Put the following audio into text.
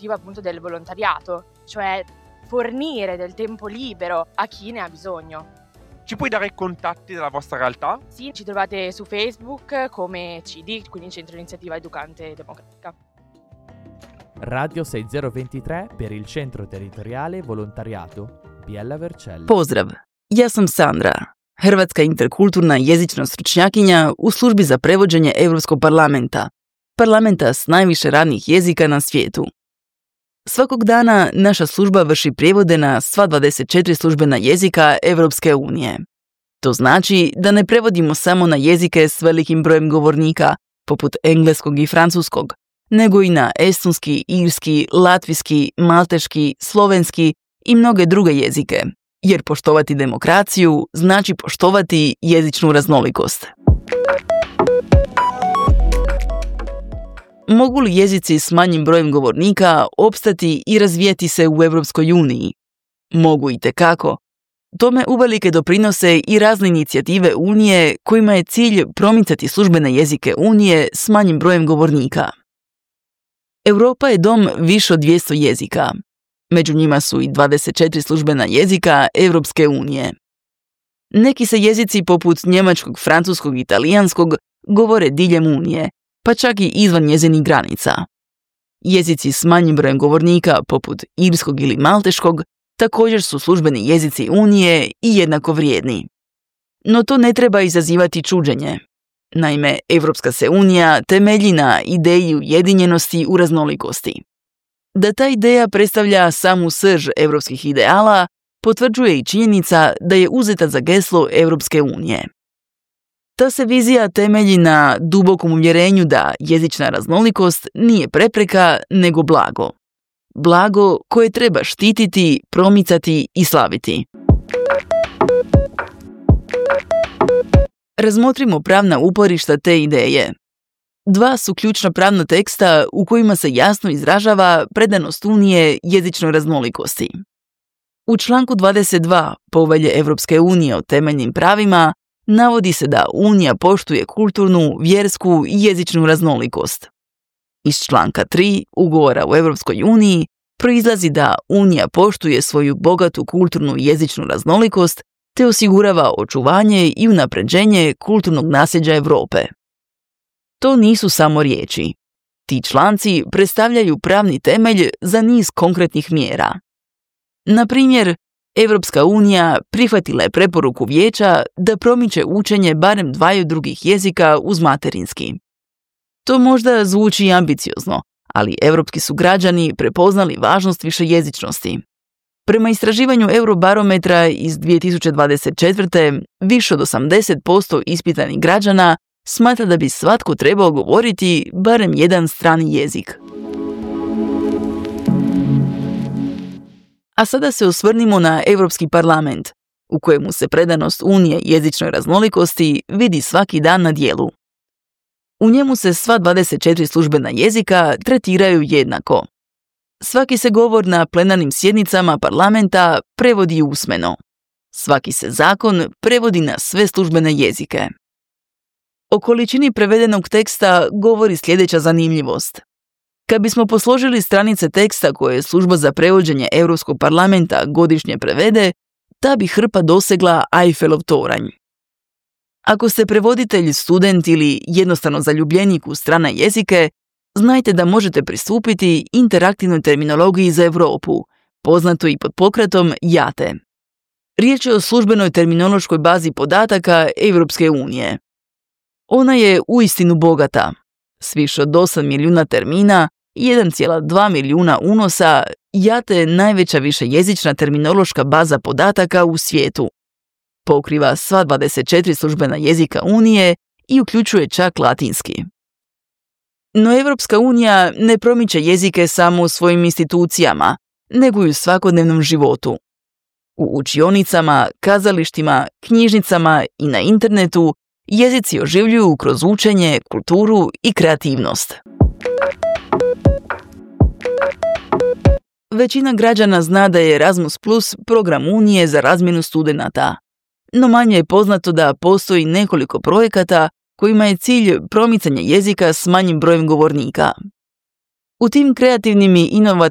l'iniziativa appunto del volontariato, cioè fornire del tempo libero a chi ne ha bisogno. Ci puoi dare i contatti della vostra realtà? Sì, ci trovate su Facebook come CIDI, quindi Centro Iniziativa Educante Democratica. Radio 6023 per il Centro Teritoriale Volontarijato Bijela Vercelli. Pozdrav, ja sam Sandra, hrvatska interkulturna jezična stručnjakinja u službi za prevođenje Europskog parlamenta s najviše radnih jezika na svijetu. Svakog dana naša služba vrši prijevode na sva 24 službena jezika Europske unije. To znači da ne prevodimo samo na jezike s velikim brojem govornika, poput engleskog i francuskog, nego i na estonski, irski, latvijski, malteški, slovenski i mnoge druge jezike, jer poštovati demokraciju znači poštovati jezičnu raznolikost. Mogu li jezici s manjim brojem govornika opstati i razvijeti se u Europskoj uniji? Mogu itekako. Tome uvelike doprinose i razne inicijative Unije kojima je cilj promicati službene jezike Unije s manjim brojem govornika. Europa je dom više od 200 jezika. Među njima su i 24 službena jezika Europske unije. Neki se jezici poput njemačkog, francuskog i talijanskog govore diljem Unije, pa čak i izvan njezinih granica. Jezici s manjim brojem govornika poput irskog ili malteškog također su službeni jezici Unije i jednako vrijedni. No to ne treba izazivati čuđenje. Naime, Europska se Unija temelji na ideji ujedinjenosti u raznolikosti. Da ta ideja predstavlja samu srž europskih ideala, potvrđuje i činjenica da je uzeta za geslo Europske unije. Ta se vizija temelji na dubokom uvjerenju da jezična raznolikost nije prepreka, nego blago. Blago koje treba štititi, promicati i slaviti. Razmotrimo pravna uporišta te ideje. Dva su ključna pravna teksta u kojima se jasno izražava predanost Unije jezičnoj raznolikosti. U članku 22 Povelje Europske unije o temeljnim pravima navodi se da Unija poštuje kulturnu, vjersku i jezičnu raznolikost. Iz članka 3 Ugovora o Europskoj uniji proizlazi da Unija poštuje svoju bogatu kulturnu i jezičnu raznolikost te osigurava očuvanje i unapređenje kulturnog nasljeđa Europe. To nisu samo riječi. Ti članci predstavljaju pravni temelj za niz konkretnih mjera. Na primjer, Europska unija prihvatila je preporuku Vijeća da promiče učenje barem 2 drugih jezika uz materinski. To možda zvuči ambiciozno, ali europski su građani prepoznali važnost višejezičnosti. Prema istraživanju Eurobarometra iz 2024. više od 80% ispitanih građana smatra da bi svatko trebao govoriti barem jedan strani jezik. A sada se osvrnimo na Europski parlament, u kojemu se predanost Unije jezičnoj raznolikosti vidi svaki dan na djelu. U njemu se sva 24 službena jezika tretiraju jednako. Svaki se govor na plenarnim sjednicama parlamenta prevodi usmeno. Svaki se zakon prevodi na sve službene jezike. O količini prevedenog teksta govori sljedeća zanimljivost. Kad bismo posložili stranice teksta koje služba za prevođenje Europskog parlamenta godišnje prevede, ta bi hrpa dosegla Eiffelov toranj. Ako ste prevoditelj, student ili jednostavno zaljubljenik u strane jezike, znajte da možete pristupiti interaktivnoj terminologiji za Europu, poznato i pod pokratom JATE. Riječ je o službenoj terminološkoj bazi podataka Europske unije. Ona je uistinu bogata. S više od 8 milijuna termina i 1,2 milijuna unosa, JATE je najveća višejezična terminološka baza podataka u svijetu. Pokriva sva 24 službena jezika Unije i uključuje čak latinski. No Europska unija ne promiče jezike samo u svojim institucijama, nego i u svakodnevnom životu. U učionicama, kazalištima, knjižnicama i na internetu jezici oživljuju kroz učenje, kulturu i kreativnost. Većina građana zna da je Erasmus Plus program Unije za razmjenu studenata, no manje je poznato da postoji nekoliko projekata kojima je cilj promicanje jezika s manjim brojem govornika. U tim kreativnim i inovativnim